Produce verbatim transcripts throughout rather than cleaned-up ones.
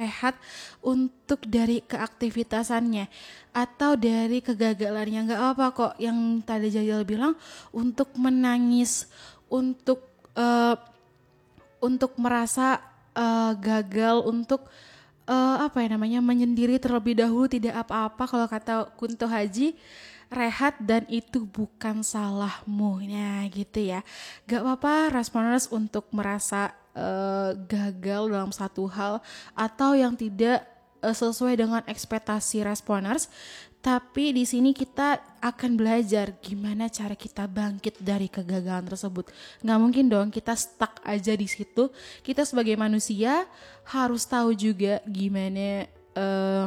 rehat untuk dari keaktivitasannya atau dari kegagalannya. Nggak apa kok yang tadi Jajal bilang untuk menangis, untuk uh, untuk merasa uh, gagal, untuk uh, apa ya namanya menyendiri terlebih dahulu tidak apa-apa. Kalau kata Kunto Haji, rehat dan itu bukan salahmu. Nah gitu ya, gak apa-apa Rasponers untuk merasa uh, gagal dalam satu hal atau yang tidak uh, sesuai dengan ekspektasi Rasponers. Tapi di sini kita akan belajar gimana cara kita bangkit dari kegagalan tersebut. Nggak mungkin dong kita stuck aja di situ. Kita sebagai manusia harus tahu juga gimana uh,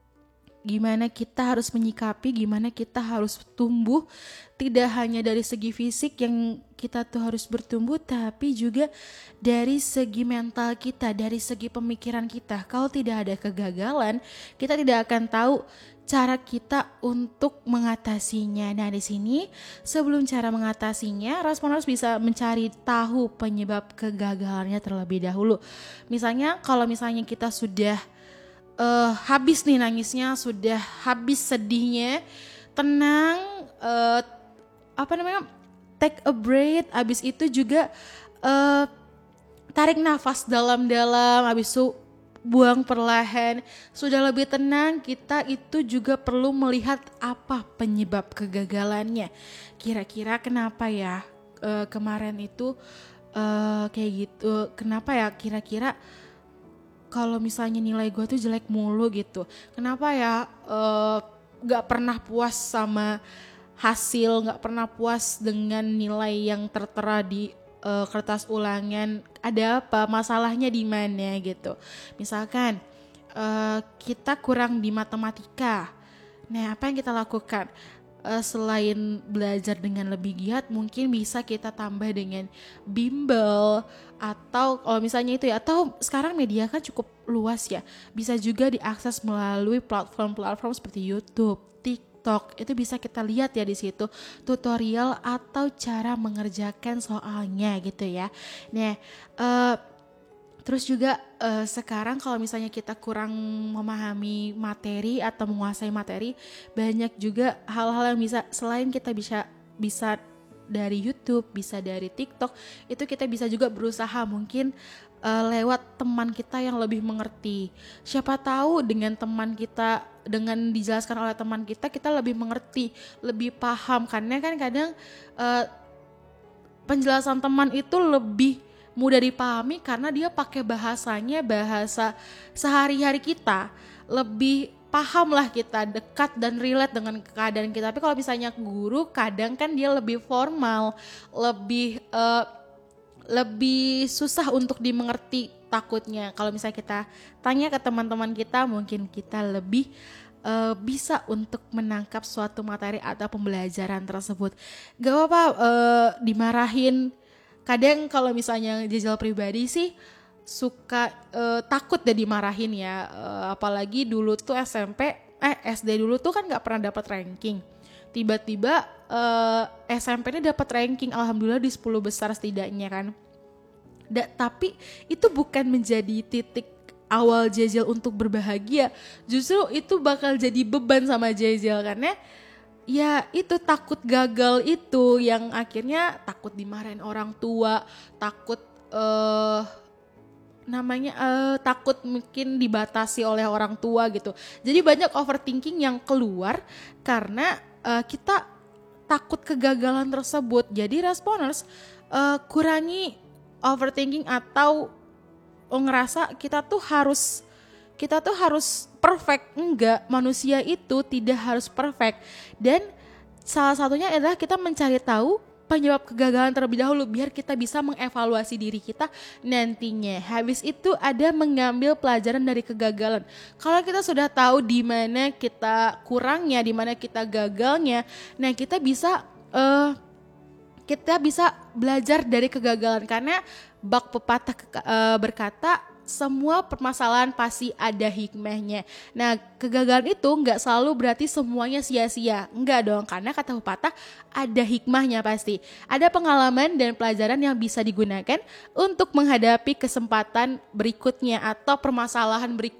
gimana kita harus menyikapi, gimana kita harus tumbuh, tidak hanya dari segi fisik yang kita tuh harus bertumbuh, tapi juga dari segi mental kita, dari segi pemikiran kita. Kalau tidak ada kegagalan, kita tidak akan tahu cara kita untuk mengatasinya. Nah di sini sebelum cara mengatasinya, Rasponers bisa mencari tahu penyebab kegagalannya terlebih dahulu. Misalnya kalau misalnya kita sudah Uh, habis nih nangisnya, sudah habis sedihnya, tenang, uh, apa namanya, take a breath, habis itu juga uh, tarik nafas dalam-dalam, habis itu buang perlahan, sudah lebih tenang. Kita itu juga perlu melihat apa penyebab kegagalannya, kira-kira kenapa ya uh, kemarin itu uh, kayak gitu, kenapa ya kira-kira kalau misalnya nilai gue tuh jelek mulu gitu. Kenapa ya uh, gak pernah puas sama hasil, gak pernah puas dengan nilai yang tertera di uh, kertas ulangan. Ada apa? Masalahnya di mana gitu. Misalkan uh, kita kurang di matematika. Nah apa yang kita lakukan? Uh, selain belajar dengan lebih giat, mungkin bisa kita tambah dengan bimbel atau kalau misalnya itu ya, atau sekarang media kan cukup luas ya, bisa juga diakses melalui platform-platform seperti YouTube, TikTok. Itu bisa kita lihat ya di situ tutorial atau cara mengerjakan soalnya gitu ya. Nah uh, terus juga uh, sekarang kalau misalnya kita kurang memahami materi atau menguasai materi, banyak juga hal-hal yang bisa selain kita bisa bisa dari YouTube, bisa dari TikTok, itu kita bisa juga berusaha mungkin uh, lewat teman kita yang lebih mengerti. Siapa tahu dengan teman kita, dengan dijelaskan oleh teman kita, kita lebih mengerti, lebih paham. Karena kan kadang uh, penjelasan teman itu lebih mudah dipahami karena dia pakai bahasanya, bahasa sehari-hari kita, lebih paham lah kita, dekat dan relate dengan keadaan kita. Tapi kalau misalnya guru, kadang kan dia lebih formal, lebih uh, lebih susah untuk dimengerti takutnya. Kalau misalnya kita tanya ke teman-teman kita, mungkin kita lebih uh, bisa untuk menangkap suatu materi atau pembelajaran tersebut. Gak apa-apa uh, dimarahin. Kadang kalau misalnya Jajal pribadi sih suka uh, takut deh dimarahin ya, uh, apalagi dulu tuh S M P, eh S D dulu tuh kan nggak pernah dapat ranking. Tiba-tiba uh, S M P ini dapat ranking, alhamdulillah di sepuluh besar setidaknya kan. Da, tapi itu bukan menjadi titik awal Jajal untuk berbahagia, justru itu bakal jadi beban sama Jajal karena ya itu takut gagal itu yang akhirnya takut dimarahin orang tua, takut uh, namanya uh, takut mungkin dibatasi oleh orang tua gitu. Jadi banyak overthinking yang keluar karena uh, kita takut kegagalan tersebut. Jadi Rasponers uh, kurangi overthinking atau uh, ngerasa kita tuh harus kita tuh harus perfect. Enggak, manusia itu tidak harus perfect. Dan salah satunya adalah kita mencari tahu penyebab kegagalan terlebih dahulu biar kita bisa mengevaluasi diri kita nantinya. Habis itu ada mengambil pelajaran dari kegagalan. Kalau kita sudah tahu di mana kita kurangnya, di mana kita gagalnya, nah kita bisa uh, kita bisa belajar dari kegagalan karena bak pepatah uh, berkata semua permasalahan pasti ada hikmahnya. Nah, kegagalan itu nggak selalu berarti semuanya sia-sia. Nggak dong, karena kata pepatah ada hikmahnya pasti. Ada pengalaman dan pelajaran yang bisa digunakan untuk menghadapi kesempatan berikutnya atau permasalahan berikutnya.